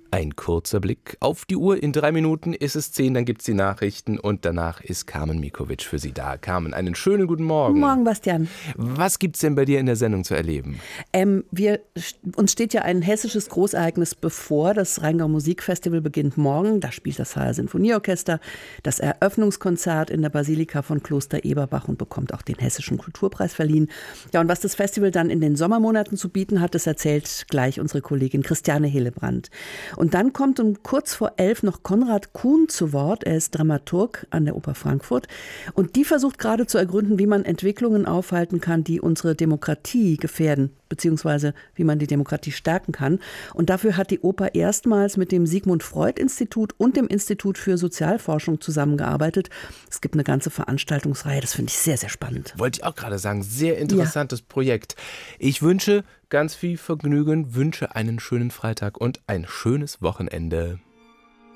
Ein kurzer Blick auf die Uhr. In 3 Minuten ist es 10, dann gibt es die Nachrichten und danach ist Carmen Mikovic für Sie da. Carmen, einen schönen guten Morgen. Guten Morgen, Bastian. Was gibt es denn bei dir in der Sendung zu erleben? Uns steht ja ein hessisches Großereignis bevor. Das Rheingau Musikfestival beginnt morgen. Da spielt das HR Sinfonieorchester das Eröffnungskonzert in der Basilika von Kloster Eberbach und bekommt auch den Hessischen Kulturpreis verliehen. Ja, und was das Festival dann in den Sommermonaten zu bieten hat, das erzählt gleich unsere Kollegin Christiane Hillebrand. Und dann kommt um kurz vor 11 noch Konrad Kuhn zu Wort. Er ist Dramaturg an der Oper Frankfurt. Und die versucht gerade zu ergründen, wie man Entwicklungen aufhalten kann, die unsere Demokratie gefährden, beziehungsweise wie man die Demokratie stärken kann. Und dafür hat die Oper erstmals mit dem Sigmund Freud Institut und dem Institut für Sozialforschung zusammengearbeitet. Es gibt eine ganze Veranstaltungsreihe, das finde ich sehr, sehr spannend. Wollte ich auch gerade sagen, sehr interessantes Projekt. Ich wünsche ganz viel Vergnügen, wünsche einen schönen Freitag und ein schönes Wochenende.